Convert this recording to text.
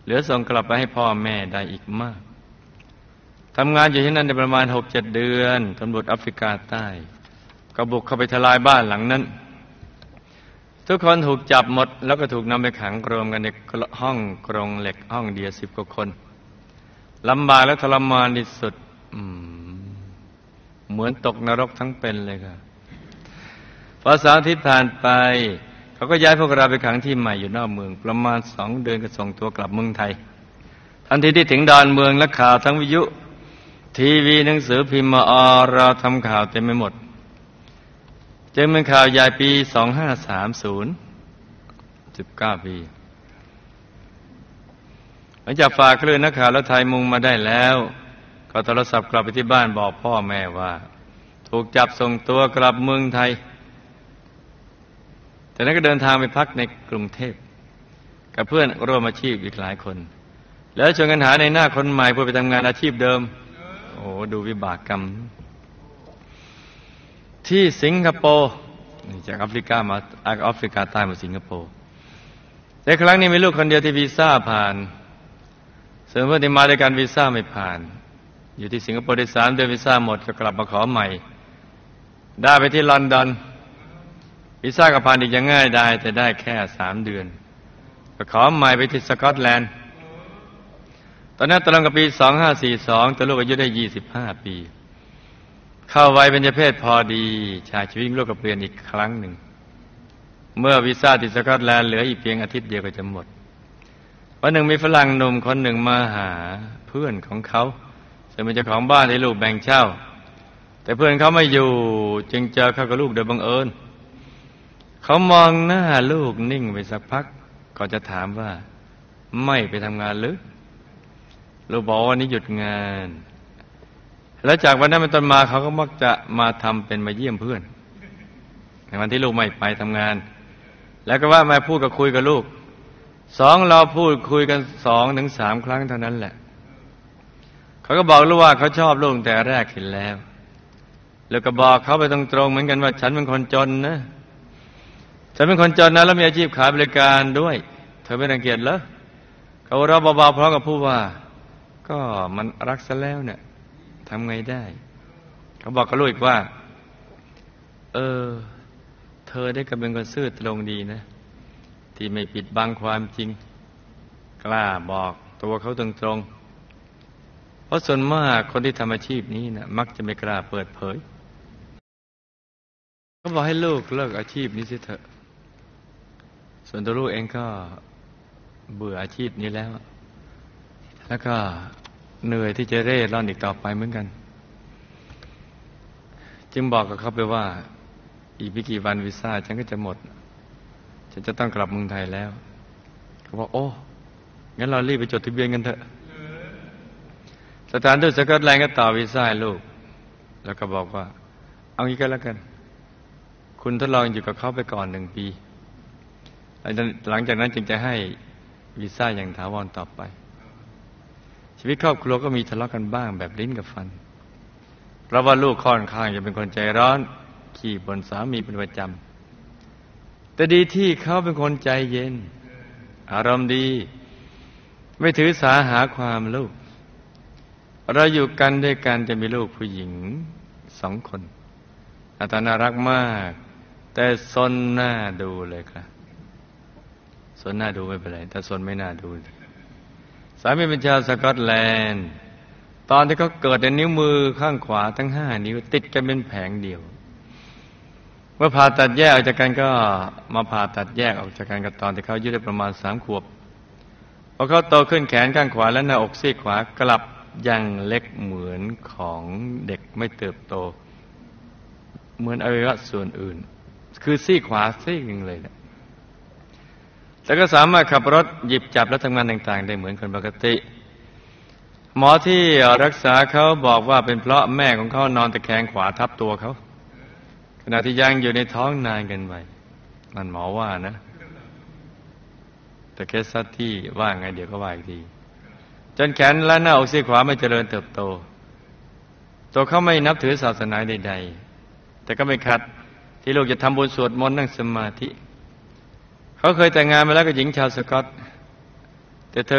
ลือส่งกลับไปให้พ่อแม่ได้อีกมากทำงานอยู่ที่นั่นได้ประมาณ 6-7 เดือนตำรวจแอฟริกาใต้ก็บุกเข้าไปทลายบ้านหลังนั้นทุกคนถูกจับหมดแล้วก็ถูกนำไปขังรวมกันในห้องกรงเหล็กห้องเดียว10 กว่าคนลำบากและทรมานที่สุดเหมือนตกนรกทั้งเป็นเลยค่ะพอ3 อาทิตย์ผ่านไปเขาก็ย้ายพวกเราไปขังที่ใหม่อยู่นอกเมืองประมาณ2 เดือนก็ส่งตัวกลับเมืองไทยทันทีที่ถึงดอนเมืองและข่าวทั้งวิทยุทีวีหนังสือพิมพ์มาเราทำข่าวเต็มไปหมดจึงเป็นข่าวใหญ่ปี 2530 19 ปีหลังจากฝากคลื่นนักข่าวและไทยมุงมาได้แล้วก็โทรศัพท์กลับไปที่บ้านบอกพ่อแม่ว่าถูกจับส่งตัวกลับเมืองไทยแต่นั้นก็เดินทางไปพักในกรุงเทพกับเพื่อนร่วมอาชีพอีกหลายคนแล้วชวนกันหาในหน้าคนใหม่เพื่อไปทำงานอาชีพเดิมโอ้ดูวิบากกรรมที่สิงคโปร์จากแอฟริกาใต้มาสิงคโปร์แต่ครั้งนี้มีลูกคนเดียวที่วีซ่าผ่านส่วนเพื่อนที่มาด้วยกันวีซ่าไม่ผ่านอยู่ที่สิงคโปร์ได้3 เดือนวีซ่าหมดก็กลับมาขอใหม่ได้ไปที่ลอนดอนวีซ่าก็ผ่านอีกอย่างง่ายได้แต่ได้แค่3 เดือนก็ขอใหม่ไปที่สกอตแลนด์ตอนนั้นตรงกับปี 2542ตัวลูกอายุได้25 ปีเข้าวัยเบญจเพศพอดีชายชีวิตลูกก็เปลี่ยนอีกครั้งหนึ่งเมื่อวีซ่าที่สกอตแลนด์เหลืออีกเพียงอาทิตย์เดียวก็จะหมดวันหนึ่งมีฝรั่งหนุ่มคนหนึ่งมาหาเพื่อนของเขาซึ่งเป็นเจ้าของบ้านที่ลูกแบ่งเช่าแต่เพื่อนเขาไม่อยู่จึงเจอเขากับลูกโดยบังเอิญเขามองหน้าลูกนิ่งไปสักพักก็จะถามว่าไม่ไปทำงานหรือลูกบอกว่านี้หยุดงานแล้วจากวันนั้นเป็นต้นมาเขาก็มักจะมาทำเป็นมาเยี่ยมเพื่อนในวันที่ลูกไม่ไปทำงานแล้วก็ว่ามาพูดกับคุยกับลูกเราพูดคุยกัน2-3 ครั้งเท่านั้นแหละเขาก็บอกลูกว่าเขาชอบลูกแต่แรกเห็นแล้วแล้วก็บอกเขาไปตรงๆเหมือนกันว่าฉันเป็นคนจนนะฉันเป็นคนจนนะแล้วมีอาชีพขายบริการด้วยเธอไม่รังเกียจเหรอเขาเราเบาๆพร้อมกับพูดว่าก็มันรักซะแล้วเนี่ยทำไงได้เขาบอกกับลูกอีกว่าเธอได้กำลังคนซื่อตรงดีนะที่ไม่ปิดบังความจริงกล้าบอกตัวเขาตรงๆเพราะส่วนมากคนที่ทำอาชีพนี้นะมักจะไม่กล้าเปิดเผยเขาบอกให้ลูกเลิกอาชีพนี้สิเถอะส่วนตัวลูกเองก็เบื่ออาชีพนี้แล้วแล้วก็เหนื่อยที่จะเร่ร่อนอีกต่อไปเหมือนกันจึงบอกกับเขาไปว่าอีกไม่กี่วันวีซ่าฉันก็จะหมดฉันจะต้องกลับเมืองไทยแล้วเขาบอกโอ้งั้นเรารีบไปจดทะเบียนกันเถอะสถานทูตสกอตแลนด์ก็ต่อวีซ่าให้ลูกแล้วก็บอกว่าเอางี้ก็แล้วกันคุณทดลองอยู่กับเขาไปก่อน1 ปีหลังจากนั้นจึงจะให้วีซ่าอย่างถาวรต่อไปชีวิตครอบครัวก็มีทะเลาะกันบ้างแบบลิ้นกับฟันเพราะว่าลูกค่อนข้างจะเป็นคนใจร้อนขี้บ่นสามีเป็นประจำแต่ดีที่เขาเป็นคนใจเย็นอารมณ์ดีไม่ถือสาหาความลูกเราอยู่กันด้วยกันจะมีลูกผู้หญิง2 คนหน้าตาน่ารักมากแต่ซนน่าดูเลยครับซนน่าดูไม่เป็นไรแต่ซนไม่น่าดูสามีเป็นชาวสกอตแลนด์ตอนที่เขาเกิดในนิ้วมือข้างขวาทั้ง5 นิ้วติดกันเป็นแผงเดียวเมื่อผ่าตัดแยกออกจากกันก็มาผ่าตัดแยกออกจากกันกับตอนที่เขาอายุได้ประมาณ3 ขวบพอเขาโตขึ้นแขนข้างขวาและหน้าอกซีกขวากลับยังเล็กเหมือนของเด็กไม่เติบโตเหมือนอวัยวะส่วนอื่นคือซีกขวาซีกนึงเลยนะแต่ก็สามารถขับรถหยิบจับและทำงานต่างๆได้เหมือนคนปกติหมอที่รักษาเขาบอกว่าเป็นเพราะแม่ของเขานอนตะแคงขวาทับตัวเขาขณะที่ยังอยู่ในท้องนานเกินไปนั่นหมอว่านะแต่เคสที่ว่าไงเดี๋ยวก็ว่าอีกทีจนแขนและหน้าอกซีกขวาไม่เจริญเติบโตตัวเขาไม่นับถือศาสนาใดๆแต่ก็ไม่ขัดที่ลูกจะทำบุญสวดมนต์นั่งสมาธิเขาเคยแต่งงานมาแล้วกับหญิงชาวสกอตแต่เธอ